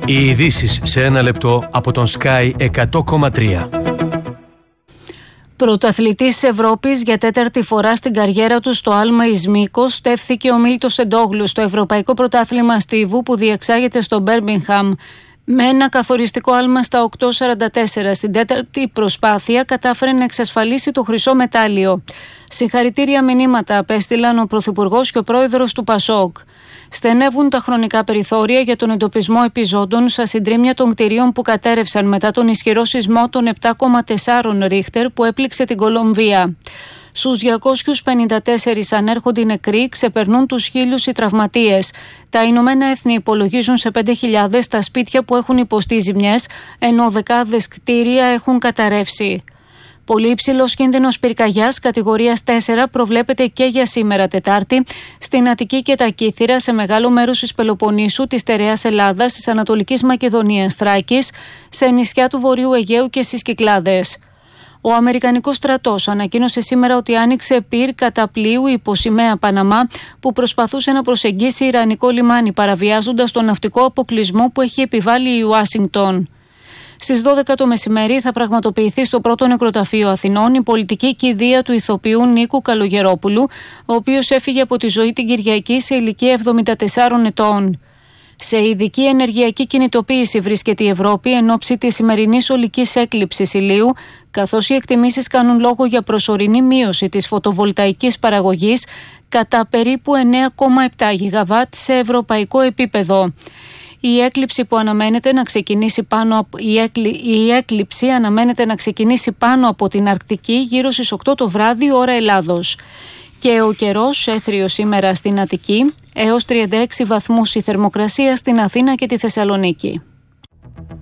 Οι ειδήσεις σε ένα λεπτό από τον Sky 100,3. Πρωταθλητής Ευρώπης για τέταρτη φορά στην καριέρα του στο άλμα εις Μύκος, στέφθηκε ο Μίλτος Εντόγλου στο Ευρωπαϊκό Πρωτάθλημα Στίβου που διεξάγεται στο Μπέρμιγχαμ. Με ένα καθοριστικό άλμα στα 8.44 στην τέταρτη προσπάθεια κατάφερε να εξασφαλίσει το χρυσό μετάλλιο. Συγχαρητήρια μηνύματα απέστειλαν ο Πρωθυπουργός και ο Πρόεδρος του ΠΑΣΟΚ. Στενεύουν τα χρονικά περιθώρια για τον εντοπισμό επιζώντων στα συντρίμμια των κτηρίων που κατέρευσαν μετά τον ισχυρό σεισμό των 7,4 Ρίχτερ που έπληξε την Κολομβία. Στους 254 ανέρχονται οι νεκροί, ξεπερνούν τους 1.000 οι τραυματίες. Τα Ηνωμένα Έθνη υπολογίζουν σε 5.000 τα σπίτια που έχουν υποστεί ζημιές, ενώ δεκάδες κτίρια έχουν καταρρεύσει. Πολύ υψηλός κίνδυνος πυρκαγιάς κατηγορίας 4 προβλέπεται και για σήμερα Τετάρτη στην Αττική και τα Κύθυρα, σε μεγάλο μέρος της Πελοποννήσου, της Στερεάς Ελλάδας, της Ανατολικής Μακεδονίας, Θράκης, σε νησιά του Βορείου Αιγαίου και στις Κυκλάδες. Ο Αμερικανικός στρατός ανακοίνωσε σήμερα ότι άνοιξε πυρ κατά πλοίου υπό σημαία Παναμά που προσπαθούσε να προσεγγίσει ιρανικό λιμάνι, παραβιάζοντας τον ναυτικό αποκλεισμό που έχει επιβάλει η Ουάσιγκτον. Στις 12 το μεσημέρι θα πραγματοποιηθεί στο πρώτο νεκροταφείο Αθηνών η πολιτική κηδεία του ηθοποιού Νίκου Καλογερόπουλου, ο οποίος έφυγε από τη ζωή την Κυριακή σε ηλικία 74 ετών. Σε ειδική ενεργειακή κινητοποίηση βρίσκεται η Ευρώπη εν ώψη της σημερινής ολικής έκλειψης ηλίου, καθώς οι εκτιμήσεις κάνουν λόγο για προσωρινή μείωση της φωτοβολταϊκής παραγωγής κατά περίπου 9,7 γιγαβάτ σε ευρωπαϊκό επίπεδο. Η έκλειψη αναμένεται να ξεκινήσει πάνω από την Αρκτική γύρω στις 8 το βράδυ ώρα Ελλάδος. Και ο καιρός έθριος σήμερα στην Αττική, έως 36 βαθμούς η θερμοκρασία στην Αθήνα και τη Θεσσαλονίκη.